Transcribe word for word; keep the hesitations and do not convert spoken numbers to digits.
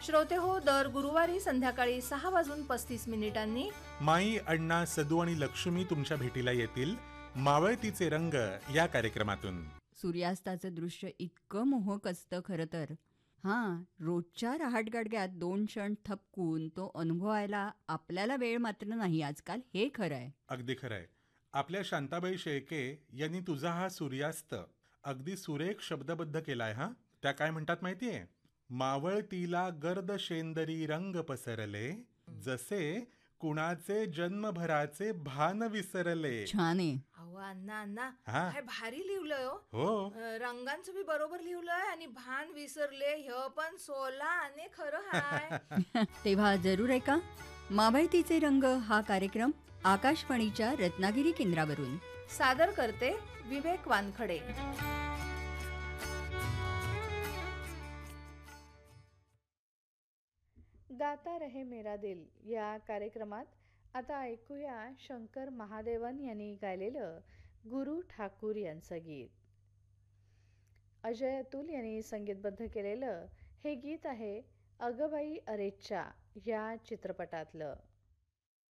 श्रोते हो, दर गुरुवारी संध्याकाळी सहा वाजून पस्तीस मिनिटांनी माई, अण्णा, सदू आणि लक्ष्मी तुमच्या भेटीला येतील मावळतीचे रंग या कार्यक्रमातून. सूर्यास्ताचं दृश्य इतकं मोहक असतं खरं तर. हां, रोजच्या रहाटगाडग्यात दोन क्षण थपकून तो अनुभवायला आपल्याला वेळ मात्र नाही आजकाल, हे खरं आहे. अगदी खरंय. आपल्या शांताबाई शेळके यांनी तुझा हा सूर्यास्त अगदी सुरेख शब्दबद्ध केलाय. हा त्या काय म्हणतात माहितीये? मावळतीला गर्द शेंदरी रंग पसरले, जसे कुणाचे जन्मभराचे भान विसरले. छान आहे. अहो अण्णा अण्णा हा. काय भारी लिहिलंय हो. हो, अं, रंगांचं बी बरोबर लिहिलंय आणि भान विसरले ह्य पण सोला आणि खरं हाय. तेव्हा जरूर आहे का मावळतीचे रंग हा कार्यक्रम आकाशवाणीच्या रत्नागिरी केंद्रावरून. सादर करते विवेक वानखडे. गाता रहे मेरा दिल या कार्यक्रमात आता ऐकूया शंकर महादेवन यांनी गायलेलं गुरु ठाकूर यांचं गीत. अजय अतुल यांनी संगीतबद्ध केलेलं हे गीत आहे अगबाई अरेच्चा या चित्रपटातलं.